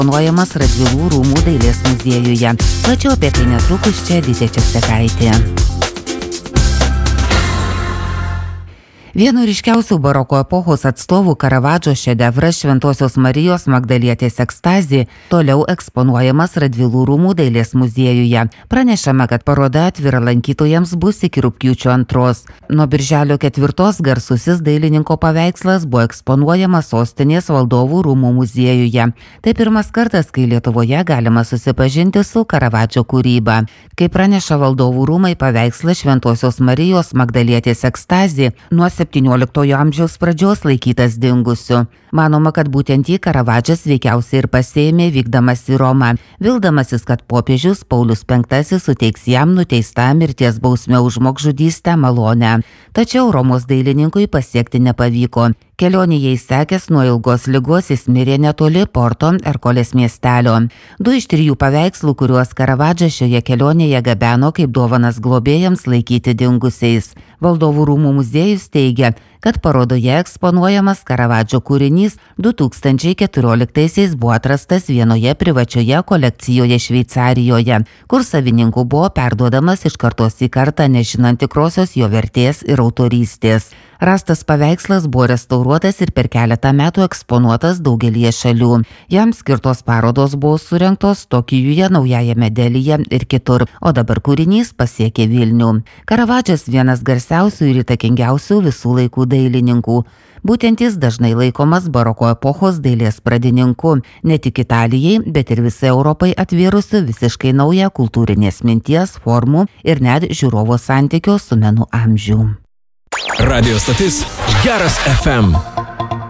eksponuojamas Radvilų rūmų dailės muziejuje. Plačiau apie tai netrukus čia Edita Česnekaitė. Vienu ryškiausių baroko epochos atstovų Karavadžo šedevras Šventosios Marijos Magdalietės ekstazė toliau eksponuojamas Radvilų rūmų dailės muziejuje. Pranešama, kad paroda atvira lankytojams bus iki rugpjūčio 2. Nuo birželio 4 garsusis dailininko paveikslas buvo eksponuojamas sostinės valdovų rūmų muziejuje. Tai pirmas kartas, kai Lietuvoje galima susipažinti su Karavadžo kūryba. Kaip praneša valdovų rūmai, paveikslas Šventosios Marijos Magdalietės ekstazė nuo 17 amžiaus pradžios laikytas dingusiu. Manoma, kad būtent jį Karavadžas veikiausiai ir pasėmė vykdamas į Romą, vildamasis, kad popiežius Paulius V suteiks jam nuteistą mirties bausmę už žmogžudystę malonę. Tačiau Romos dailininkui pasiekti nepavyko. Kelionėje įsekęs nuo ilgos ligos jis mirė netoli Porto Erkolės miestelio. 2 iš 3 paveikslų, kuriuos Karavadžas šioje kelionėje gabeno kaip dovanas globėjams, laikyti dingusiais. Valdovų rūmų muziejus teigia, kad parodoje eksponuojamas Karavadžo kūrinys 2014-aisiais buvo atrastas vienoje privačioje kolekcijoje Šveicarijoje, kur savininkų buvo perduodamas iš kartos į kartą, nežinant tikrosios jo vertės ir autorystės. Rastas paveikslas buvo restauruotas ir per keletą metų eksponuotas daugelie šalių. Jam skirtos parodos buvo surengtos Tokijuje, Naujajame Delyje ir kitur, o dabar kūrinys pasiekė Vilnių. Karavadžas vienas garsiausių ir įtakingiausių visų laikų dailininkų. Būtent jis dažnai laikomas baroko epochos dailės pradininku, ne tik Italijai, bet ir visai Europai atvėrusi visiškai naują kultūrinės minties, formų ir net žiūrovo santykio su menu amžių. Radio stotis Geras FM.